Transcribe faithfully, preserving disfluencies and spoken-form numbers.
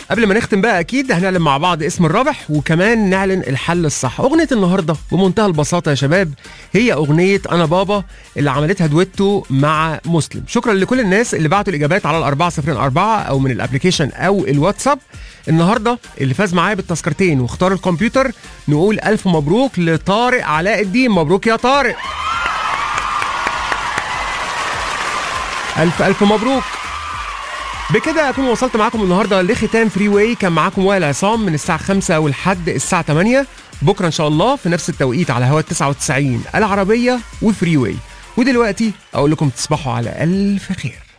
قبل ما نختم بقى اكيد هنعلن مع بعض اسم الرابح وكمان نعلن الحل الصح. اغنيه النهارده بمنتهى البساطه يا شباب هي اغنيه انا بابا اللي عملتها دويتو مع مسلم. شكرا لكل الناس اللي بعتوا الاجابات على الأربعة صفر أربعة او من الابلكيشن او الواتساب. النهارده اللي فاز معايا بالتذكرتين واختار الكمبيوتر نقول الف مبروك لطارق علاء الدين. مبروك يا طارق، الف الف مبروك. بكده اكون وصلت معاكم النهارده لختام فري واي. كان معاكم وائل عصام من الساعه خمسة ولحد الساعه تمانية. بكره ان شاء الله في نفس التوقيت على هوا تسعة وتسعين العربيه وفري واي. ودلوقتي اقول لكم تصبحوا على الف خير.